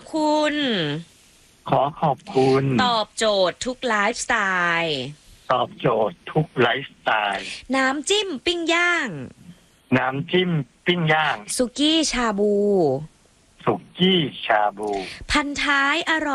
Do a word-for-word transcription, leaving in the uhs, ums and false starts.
คุณขอขอบคุณตอบโจทย์ทุกไลฟ์สไตล์ตอบโจทย์ทุกไลฟ์สไตล์น้ำจิ้มปิ้งย่างน้ำจิ้มปิ้งย่างสุกี้ชาบูสุกี้ชาบูพันท้ายอร่อย